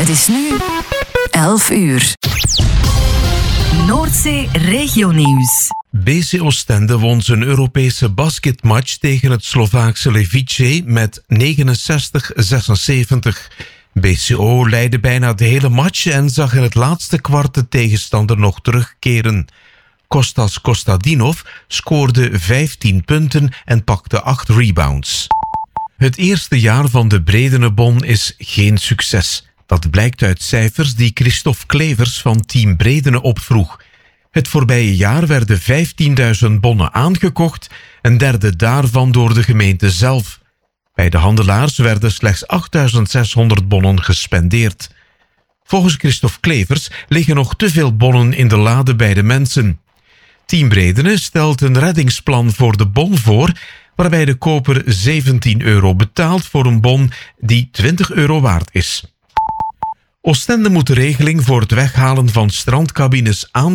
Het is nu 11 uur. Noordzee Regionieuws. BC Oostende won zijn Europese basketmatch tegen het Slovaakse Levice met 69-76. BCO leidde bijna de hele match en zag in het laatste kwart de tegenstander nog terugkeren. Kostas Kostadinov scoorde 15 punten en pakte 8 rebounds. Het eerste jaar van de Bredenebon is geen succes. Dat blijkt uit cijfers die Christophe Klevers van Team Bredene opvroeg. Het voorbije jaar werden 15.000 bonnen aangekocht, een derde daarvan door de gemeente zelf. Bij de handelaars werden slechts 8.600 bonnen gespendeerd. Volgens Christophe Klevers liggen nog te veel bonnen in de lade bij de mensen. Team Bredene stelt een reddingsplan voor de bon voor, waarbij de koper €17 betaalt voor een bon die €20 waard is. Oostende moet de regeling voor het weghalen van strandcabines aan